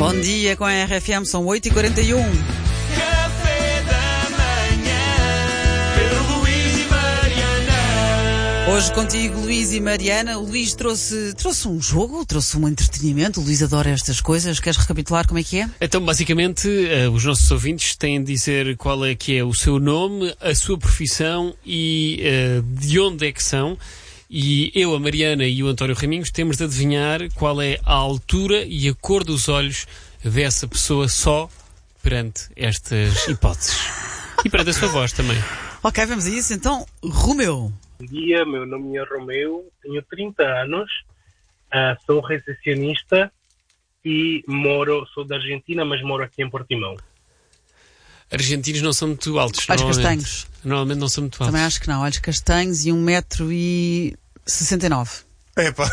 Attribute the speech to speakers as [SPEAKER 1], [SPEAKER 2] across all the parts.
[SPEAKER 1] Bom dia com a RFM, são 8h41.
[SPEAKER 2] Café da manhã, Pedro, Luís e Mariana.
[SPEAKER 1] Hoje contigo, Luís e Mariana. O Luís trouxe um jogo, trouxe um entretenimento. O Luís adora estas coisas. Queres recapitular como é que é?
[SPEAKER 3] Então, basicamente, os nossos ouvintes têm de dizer qual é que é o seu nome, a sua profissão e de onde é que são. E eu, a Mariana e o António Raminhos temos de adivinhar qual é a altura e a cor dos olhos dessa pessoa só perante estas hipóteses. E perante a sua voz também.
[SPEAKER 1] Ok, vamos a isso. Então, Romeu.
[SPEAKER 4] Bom dia, meu nome é Romeu, tenho 30 anos, sou recepcionista e sou da Argentina, mas moro aqui em Portimão.
[SPEAKER 3] Argentinos não são muito altos,
[SPEAKER 1] Olhos
[SPEAKER 3] normalmente.
[SPEAKER 1] castanhos.
[SPEAKER 3] Normalmente não são muito altos.
[SPEAKER 1] Também acho que não. Olhos castanhos e 1,69 m.
[SPEAKER 5] Epá,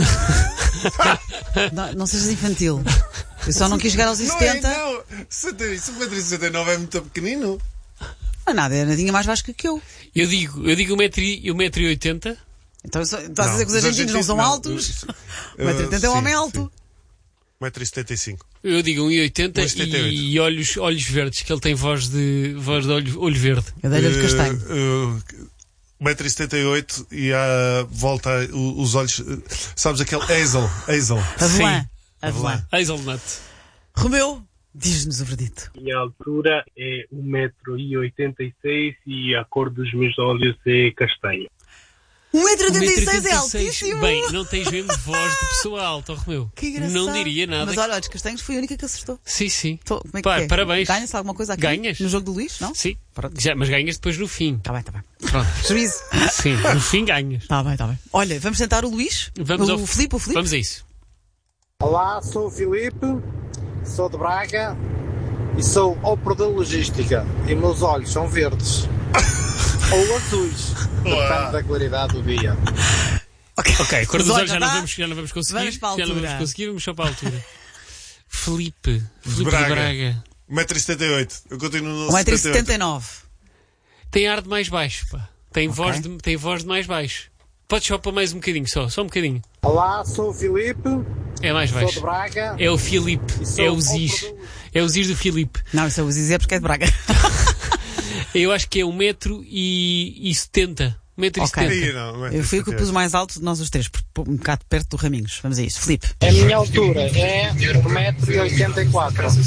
[SPEAKER 1] Não sejas infantil. Eu só não quis chegar aos 1,70 m.
[SPEAKER 5] não. 1,69 m é muito pequenino.
[SPEAKER 1] Não é nada, é nadinha mais vasca que eu.
[SPEAKER 3] Eu digo 1,80 m.
[SPEAKER 1] Então estás a dizer que os argentinos não são altos? 1,80 m é um homem alto.
[SPEAKER 5] 1,75 m.
[SPEAKER 3] Eu digo 1,80 m e olhos verdes, que ele tem voz de olho verde.
[SPEAKER 1] Eu dei-lhe olho castanho.
[SPEAKER 5] 1,78 m e à volta os olhos. Sabes aquele hazel.
[SPEAKER 1] Avelã.
[SPEAKER 3] Hazelnut.
[SPEAKER 1] Romeu, diz-nos o verdito.
[SPEAKER 4] Minha altura é 1,86 m e a cor dos meus olhos é castanho.
[SPEAKER 1] 1,86 m é altíssimo.
[SPEAKER 3] Bem, não tens mesmo voz de pessoa alta, Romeu.
[SPEAKER 1] Que engraçado.
[SPEAKER 3] Não diria nada.
[SPEAKER 1] Mas olha, olhos castanhos foi a única que acertou.
[SPEAKER 3] Sim.
[SPEAKER 1] Como é que
[SPEAKER 3] Pá,
[SPEAKER 1] é?
[SPEAKER 3] parabéns.
[SPEAKER 1] Ganha-se alguma coisa aqui?
[SPEAKER 3] Ganhas.
[SPEAKER 1] No jogo do Luís, não?
[SPEAKER 3] Sim.
[SPEAKER 1] Pronto.
[SPEAKER 3] Mas ganhas depois no fim.
[SPEAKER 1] Tá bem.
[SPEAKER 3] Pronto.
[SPEAKER 1] Juízo.
[SPEAKER 3] Sim, no fim ganhas.
[SPEAKER 1] Tá bem. Olha, vamos tentar o Luís? O Filipe?
[SPEAKER 3] Vamos a isso.
[SPEAKER 6] Olá, sou o Filipe, sou de Braga e sou operador de logística e meus olhos são verdes ou azuis, depende da claridade do dia.
[SPEAKER 3] Ok, a cor dos olhos já
[SPEAKER 1] tá?
[SPEAKER 3] não vamos conseguir.
[SPEAKER 1] Vamos para a altura.
[SPEAKER 3] Já não vamos conseguir, vamos só para a altura. Filipe de Braga.
[SPEAKER 5] 1,78 m. Eu continuo no
[SPEAKER 1] 1,79 m.
[SPEAKER 3] Tem ar de mais baixo, pá. Tem voz de mais baixo. Podes só para mais um bocadinho, só um bocadinho.
[SPEAKER 6] Olá, sou o Filipe,
[SPEAKER 3] É mais
[SPEAKER 6] sou
[SPEAKER 3] baixo.
[SPEAKER 6] de Braga.
[SPEAKER 3] É o Filipe, é o Ziz. É o Ziz do Filipe.
[SPEAKER 1] Não, isso é o Zizé porque é de Braga.
[SPEAKER 3] Eu acho que é 1,70 m. 1,70 m.
[SPEAKER 1] Eu fui o que pus mais alto de nós os três, um bocado perto do Raminhos. Vamos a isso. Filipe.
[SPEAKER 6] A minha altura é 1,84 m.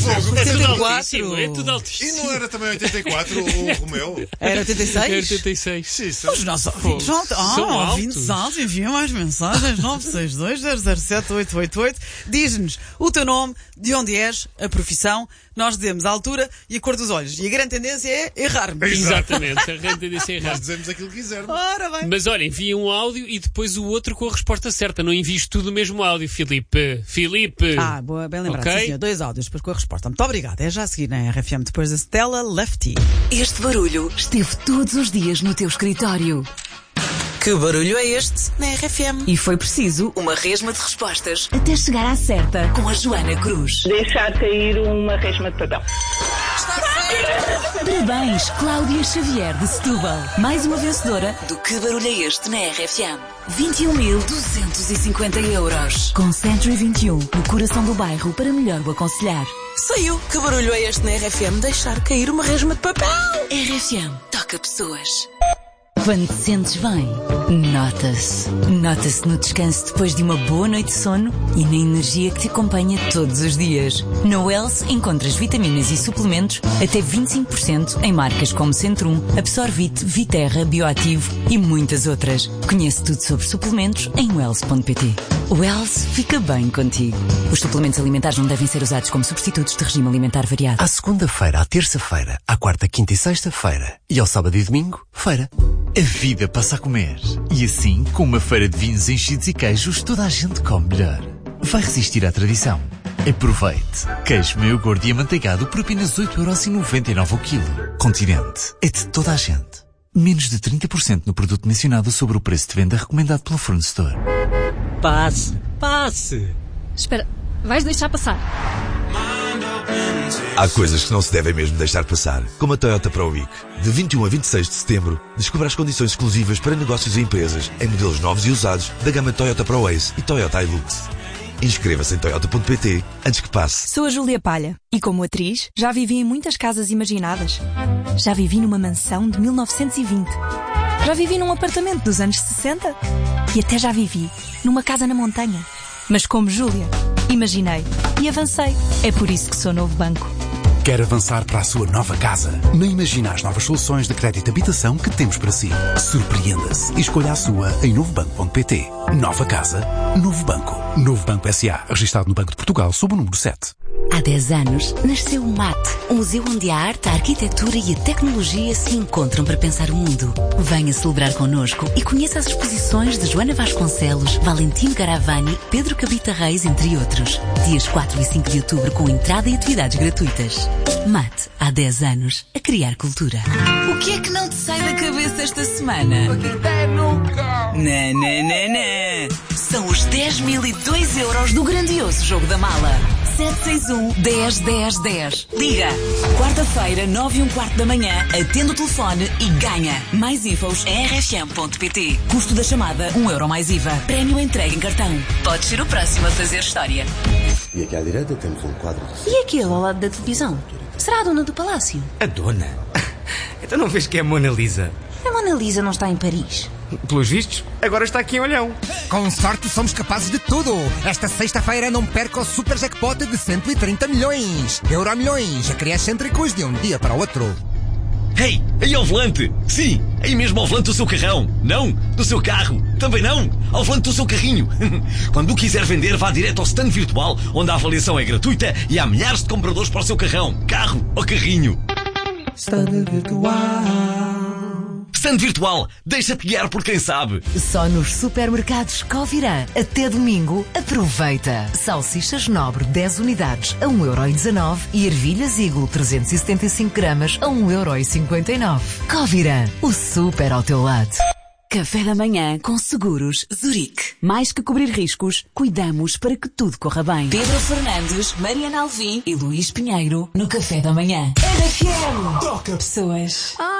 [SPEAKER 3] É tudo altíssimo.
[SPEAKER 5] E não era também 84 o Romeu?
[SPEAKER 1] Era 86?
[SPEAKER 3] É 86.
[SPEAKER 5] Sim,
[SPEAKER 1] Os nossos ouvintes ouvintes altos, enviam mais mensagens. 962-007-888. Diz-nos o teu nome, de onde és, a profissão. Nós dizemos a altura e a cor dos olhos. E a grande tendência é errarmos.
[SPEAKER 3] Exatamente, a grande tendência é errar.
[SPEAKER 5] Nós dizemos aquilo que quisermos.
[SPEAKER 1] Ora bem.
[SPEAKER 3] Mas olha, envia um áudio e depois o outro com a resposta certa. Não envies tudo o mesmo áudio, Filipe.
[SPEAKER 1] Boa, bem lembrado.
[SPEAKER 3] Ok.
[SPEAKER 1] Sim, senhor. 2 áudios depois com a resposta. Muito obrigado. É já a seguir na RFM, depois da Stella Lefty.
[SPEAKER 7] Este barulho esteve todos os dias no teu escritório.
[SPEAKER 1] Que barulho é este na RFM?
[SPEAKER 7] E foi preciso uma resma de respostas até chegar à certa com a Joana Cruz.
[SPEAKER 8] Deixar cair uma resma de papel.
[SPEAKER 7] Parabéns, Cláudia Xavier de Setúbal. Mais uma vencedora do Que Barulho é Este na RFM. 21.250 euros. Com Century 21, no coração do bairro, para melhor o aconselhar.
[SPEAKER 9] Saiu. Que barulho é este na RFM? Deixar cair uma resma de papel.
[SPEAKER 7] RFM, toca pessoas. Quando te sentes bem, nota-se. Nota-se no descanso depois de uma boa noite de sono e na energia que te acompanha todos os dias. Na Wells encontras vitaminas e suplementos até 25% em marcas como Centrum, Absorvit, Viterra, Bioativo e muitas outras. Conhece tudo sobre suplementos em wells.pt. Wells fica bem contigo. Os suplementos alimentares não devem ser usados como substitutos de regime alimentar variado.
[SPEAKER 10] À segunda-feira, à terça-feira, à quarta, quinta e sexta-feira e ao sábado e domingo, feira. A vida passa a comer. E assim, com uma feira de vinhos enchidos e queijos, toda a gente come melhor. Vai resistir à tradição. Aproveite. Queijo meio gordo e amanteigado por apenas 8,99€ o quilo. Continente. É de toda a gente. Menos de 30% no produto mencionado sobre o preço de venda recomendado pelo fornecedor.
[SPEAKER 11] Passe. Espera, vais deixar passar?
[SPEAKER 12] Há coisas que não se devem mesmo deixar passar, como a Toyota Pro Week. De 21 a 26 de setembro, descubra as condições exclusivas para negócios e empresas em modelos novos e usados da gama Toyota Pro Ace e Toyota Hilux. Inscreva-se em toyota.pt antes que passe.
[SPEAKER 13] Sou a Júlia Palha e, como atriz, já vivi em muitas casas imaginadas. Já vivi numa mansão de 1920. Já vivi num apartamento dos anos 60. E até já vivi numa casa na montanha. Mas como Júlia, imaginei e avancei. É por isso que sou Novo Banco.
[SPEAKER 14] Quer avançar para a sua nova casa? Nem imagina as novas soluções de crédito habitação que temos para si. Surpreenda-se e escolha a sua em novobanco.pt. Nova casa, Novo Banco. Novo Banco S.A. Registado no Banco de Portugal sob o número 7.
[SPEAKER 7] Há 10 anos, nasceu o MAT, um museu onde a arte, a arquitetura e a tecnologia se encontram para pensar o mundo. Venha celebrar connosco e conheça as exposições de Joana Vasconcelos, Valentino Garavani, Pedro Cabita Reis, entre outros. Dias 4 e 5 de outubro com entrada e atividades gratuitas. MAT, há 10 anos, a criar cultura.
[SPEAKER 9] O que é que não te sai da cabeça esta semana? São os 10.002 euros do grandioso Jogo da Mala. 761-10-10-10. Liga. Quarta-feira, 9h15 da manhã, atende o telefone e ganha. Mais infos em rfm.pt. Custo da chamada, 1 euro mais IVA. Prémio entregue em cartão. Pode ser o próximo a fazer história.
[SPEAKER 15] E aqui à direita temos um quadro de...
[SPEAKER 16] E aquele ao lado da televisão? Será a dona do palácio?
[SPEAKER 17] A dona? Então não vês que é a Mona Lisa?
[SPEAKER 16] A Mona Lisa não está em Paris.
[SPEAKER 17] Pelos vistos, agora está aqui em Olhão.
[SPEAKER 18] Com sorte somos capazes de tudo. Esta sexta-feira não perca o super jackpot de 130 milhões. Euromilhões, acrescêntricos de um dia para o outro.
[SPEAKER 19] Hey, aí ao volante! Sim, aí mesmo ao volante do seu carrão. Não, do seu carro. Também não, ao volante do seu carrinho. Quando o quiser vender, vá direto ao stand virtual, onde a avaliação é gratuita e há milhares de compradores para o seu carrão, carro ou carrinho.
[SPEAKER 2] Stand virtual.
[SPEAKER 19] Stand virtual, deixa-te guiar por quem sabe.
[SPEAKER 7] Só nos supermercados Covirã. Até domingo, aproveita. Salsichas Nobre 10 unidades a 1,19€ e ervilhas Eagle 375 gramas a 1,59€. Covirã, o super ao teu lado.
[SPEAKER 9] Café da manhã com Seguros Zurique. Mais que cobrir riscos, cuidamos para que tudo corra bem. Pedro Fernandes, Mariana Alvim e Luís Pinheiro no Café da Manhã. RFM. Toca pessoas.